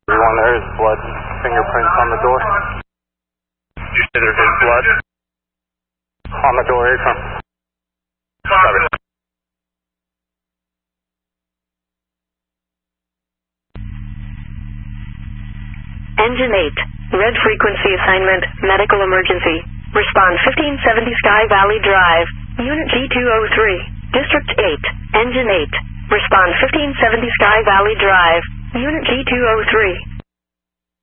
Everyone, there is blood fingerprints on the door. Did you say there is blood? On the door, Acorn. Copy. Engine 8, red frequency assignment, medical emergency. Respond 1570 Sky Valley Drive, Unit G203, District 8, Engine 8. Respond 1570 Sky Valley Drive, Unit G203.